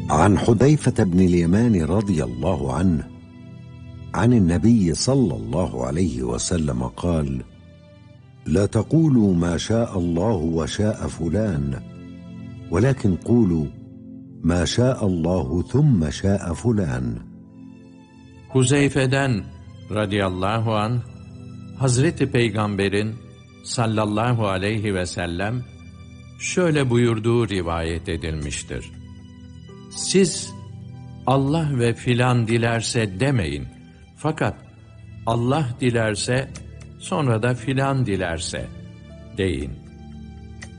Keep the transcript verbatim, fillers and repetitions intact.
عن حذيفة بن اليمان رضي الله عنه عن النبي صلى الله عليه وسلم قال: لا تقولوا ما شاء الله وشاء فلان، ولكن قولوا ما شاء الله ثم شاء فلان. Huzeyfe'den radıyallahu anh, Hazreti Peygamber'in sallallahu aleyhi ve sellem şöyle buyurduğu rivayet edilmiştir: Siz Allah ve filan dilerse demeyin, fakat Allah dilerse, sonra da filan dilerse deyin.